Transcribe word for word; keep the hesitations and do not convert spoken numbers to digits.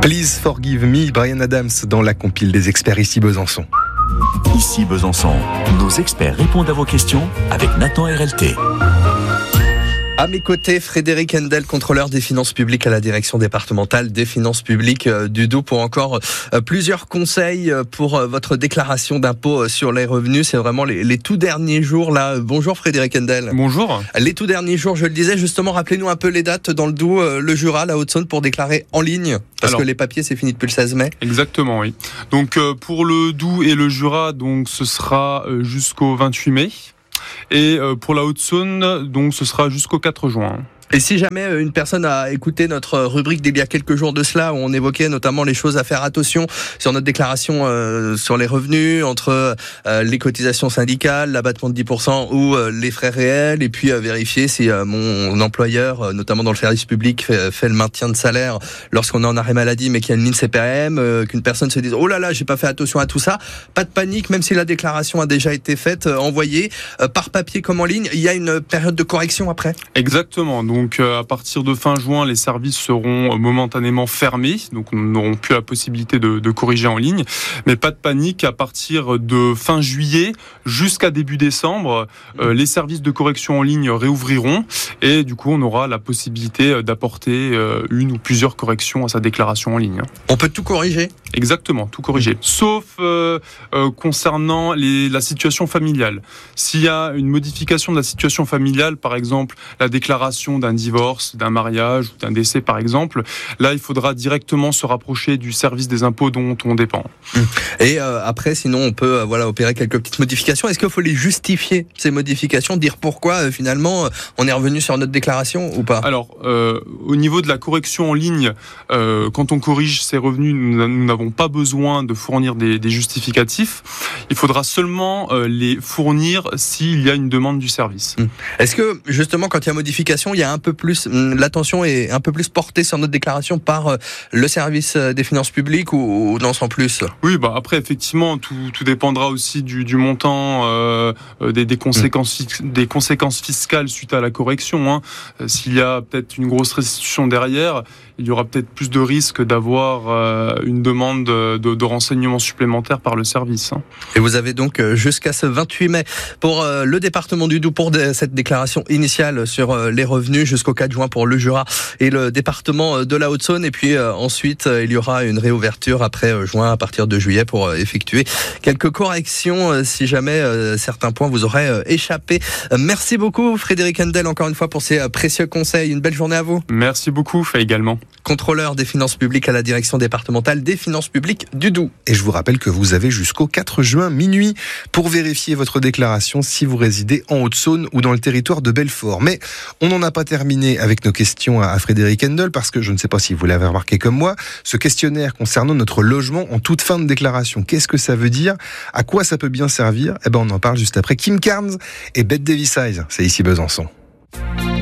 Please Forgive Me, Bryan Adams dans la compile des experts ici Besançon. Ici Besançon, nos experts répondent à vos questions avec Nathan R L T. À mes côtés, Frédéric Hendel, contrôleur des finances publiques à la direction départementale des finances publiques du Doubs, pour encore plusieurs conseils pour votre déclaration d'impôt sur les revenus. C'est vraiment les, les tout derniers jours là. Bonjour Frédéric Hendel. Bonjour. Les tout derniers jours, je le disais justement, rappelez-nous un peu les dates dans le Doubs, le Jura, la Haute-Saône pour déclarer en ligne. Parce Alors, que les papiers, c'est fini depuis le seize mai. Exactement, oui. Donc euh, pour le Doubs et le Jura, donc ce sera euh, jusqu'au vingt-huit mai. Et pour la Haute-Saône, donc ce sera jusqu'au quatre juin. Et si jamais une personne a écouté notre rubrique d'il y a quelques jours de cela, où on évoquait notamment les choses à faire attention sur notre déclaration euh, sur les revenus, entre euh, les cotisations syndicales, l'abattement de dix pour cent ou euh, les frais réels, et puis euh, vérifier si euh, mon employeur, euh, notamment dans le service public, fait, fait le maintien de salaire lorsqu'on est en arrêt maladie, mais qu'il y a une mine C P M, euh, qu'une personne se dise « Oh là là, j'ai pas fait attention à tout ça », pas de panique, même si la déclaration a déjà été faite, euh, envoyée euh, par papier comme en ligne, il y a une période de correction après. Exactement, donc Donc à partir de fin juin, les services seront momentanément fermés, donc nous n'aurons plus la possibilité de, de corriger en ligne. Mais pas de panique, à partir de fin juillet jusqu'à début décembre, euh, les services de correction en ligne réouvriront et du coup on aura la possibilité d'apporter euh, une ou plusieurs corrections à sa déclaration en ligne. On peut tout corriger ? Exactement, tout corriger, sauf euh, euh, concernant les, la situation familiale. S'il y a une modification de la situation familiale, par exemple la déclaration d'un divorce, d'un mariage ou d'un décès par exemple, là il faudra directement se rapprocher du service des impôts dont on dépend. Et euh, après sinon on peut euh, voilà opérer quelques petites modifications. Est-ce qu'il faut les justifier, ces modifications, dire pourquoi euh, finalement euh, on est revenu sur notre déclaration ou pas? Alors euh, au niveau de la correction en ligne, euh, quand on corrige ses revenus, nous, nous n'avons pas besoin de fournir des, des justificatifs. Il faudra seulement euh, les fournir s'il y a une demande du service. Est-ce que justement quand il y a modification, il y a un peu plus, l'attention est un peu plus portée sur notre déclaration par le service des finances publiques ou, ou non sans plus? Oui, bah après effectivement tout, tout dépendra aussi du, du montant euh, des, des conséquences mmh. des conséquences fiscales suite à la correction. Hein. S'il y a peut-être une grosse restitution derrière, il y aura peut-être plus de risques d'avoir euh, une demande de, de, de renseignements supplémentaires par le service. Hein. Et vous avez donc jusqu'à ce vingt-huit mai pour euh, le département du Doubs pour de, cette déclaration initiale sur euh, les revenus, jusqu'au quatre juin pour le Jura et le département de la Haute-Saône. Et puis euh, ensuite, euh, il y aura une réouverture après euh, juin à partir de juillet pour euh, effectuer quelques corrections euh, si jamais euh, certains points vous auraient euh, échappé. Euh, merci beaucoup Frédéric Hendel encore une fois pour ces euh, précieux conseils. Une belle journée à vous. Merci beaucoup, fait également. Contrôleur des finances publiques à la direction départementale des finances publiques du Doubs. Et je vous rappelle que vous avez jusqu'au quatre juin minuit pour vérifier votre déclaration si vous résidez en Haute-Saône ou dans le territoire de Belfort. Mais on n'en a pas terminé avec nos questions à Frédéric Hendel parce que je ne sais pas si vous l'avez remarqué comme moi, ce questionnaire concernant notre logement en toute fin de déclaration. Qu'est-ce que ça veut dire? À quoi ça peut bien servir? Eh ben on en parle juste après Kim Carnes et Bette Davis Eyes. C'est ici Besançon.